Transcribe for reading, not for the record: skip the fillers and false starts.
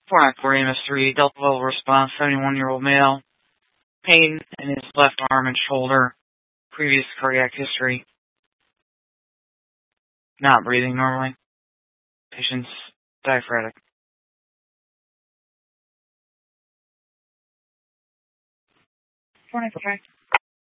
494 EMS3, Delta level response, 71-year-old male. Pain in his left arm and shoulder. Previous cardiac history. Not breathing normally. Patient's diaphoretic.